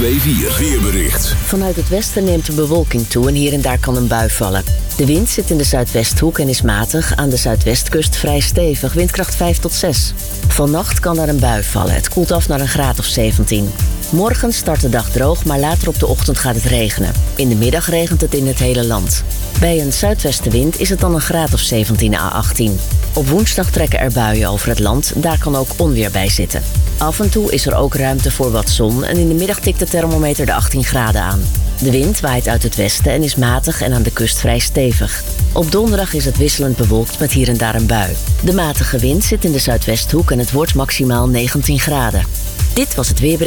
102.4 weerbericht. Vanuit het westen neemt de bewolking toe en hier en daar kan een bui vallen. De wind zit in de zuidwesthoek en is matig. Aan de zuidwestkust vrij stevig, windkracht 5 tot 6. Vannacht kan er een bui vallen. Het koelt af naar een graad of 17. Morgen start de dag droog, maar later op de ochtend gaat het regenen. In de middag regent het in het hele land. Bij een zuidwestenwind is het dan een graad of 17 à 18. Op woensdag trekken er buien over het land. Daar kan ook onweer bij zitten. Af en toe is er ook ruimte voor wat zon en in de middag tikt de thermometer de 18 graden aan. De wind waait uit het westen en is matig en aan de kust vrij stevig. Op donderdag is het wisselend bewolkt met hier en daar een bui. De matige wind zit in de zuidwesthoek en het wordt maximaal 19 graden. Dit was het weerbericht.